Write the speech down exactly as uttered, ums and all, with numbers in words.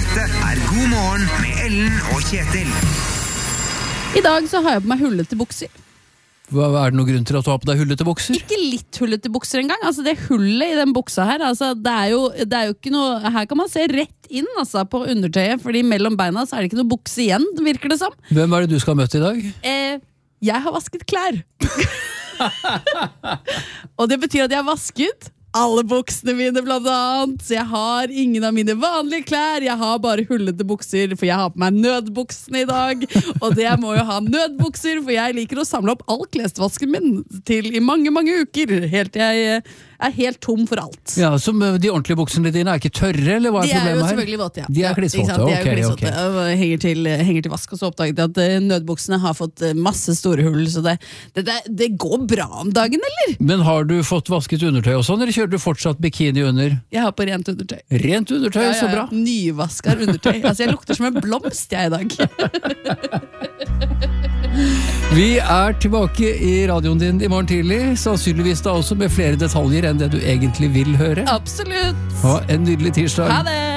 Dette er God morgen med Ellen og Kjetil. I dag så har jeg på meg hullete bukser. Hva er det noen grunn til at du har på deg hullete bukser? Ikke litt hullete bukser engang. Altså det hullet i den buksa her, altså det er jo, det er jo ikke noe. Her kan man se rett inn altså, på undertøyet, fordi mellom beina så er det ikke noe bukse igjen, virker det som. Hvem er det du skal ha møtt i dag? Eh, jeg har vasket klær. Og det betyr at jeg har vasket alle buksene mine blant annet. Så jeg har ingen av mine vanlige klær. Jeg har bare hullete bukser, for jeg har på meg nødbuksene i dag. Og det må jo ha nødbukser, for jeg liker å samle opp all klesvasken min til i mange, mange uker. Helt til jeg er helt tom for alt. Ja, så De ordentlige buksene dine er ikke tørre, eller hva er De er problemet jo her? selvfølgelig våte, ja. De er klissvåte, De er jo ok, klissvåte, ok. og henger til, henger til vask. Og så oppdaget jeg at eh, nødbuksene har fått eh, masse store hull, så det, det, det, det går bra om dagen, eller? Men har du fått vasket undertøy og sånn, eller kjører du fortsatt bikini under? Jeg har på rent undertøy. Rent undertøy, Ja, ja, så bra. ja. Nyvaskar undertøy. Altså, jeg lukter som en blomst, jeg, i dag. Vi er tilbake i radioen din i morgen tidlig, sannsynligvis da også med flere detaljer enn det du egentlig vil høre. Absolutt. Ha en nydelig tirsdag. Ha det!